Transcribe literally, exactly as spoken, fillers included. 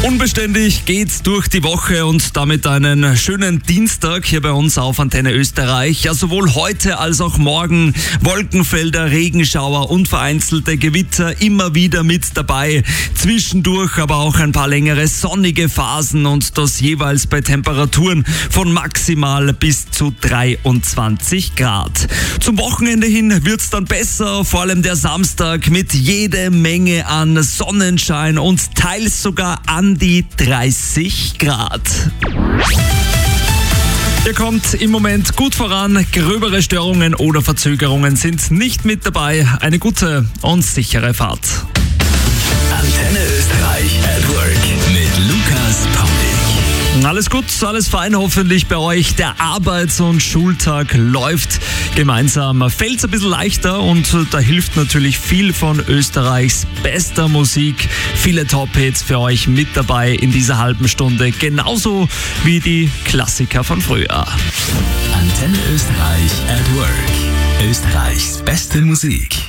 Unbeständig geht's durch die Woche und damit einen schönen Dienstag hier bei uns auf Antenne Österreich. Ja, sowohl heute als auch morgen Wolkenfelder, Regenschauer und vereinzelte Gewitter immer wieder mit dabei. Zwischendurch aber auch ein paar längere sonnige Phasen und das jeweils bei Temperaturen von maximal bis zu dreiundzwanzig Grad. Zum Wochenende hin wird's dann besser, vor allem der Samstag mit jede Menge an Sonnenschein und teils sogar an die dreißig Grad. Ihr kommt im Moment gut voran, gröbere Störungen oder Verzögerungen sind nicht mit dabei. Eine gute und sichere Fahrt. Antenne Österreich at Work mit Lukas Paulik. Alles gut, alles fein hoffentlich bei euch. Der Arbeits- und Schultag läuft gemeinsam. Fällt's ein bisschen leichter und da hilft natürlich viel von Österreichs bester Musik. Viele Top-Hits für euch mit dabei in dieser halben Stunde. Genauso wie die Klassiker von früher. Antenne Österreich at Work. Österreichs beste Musik.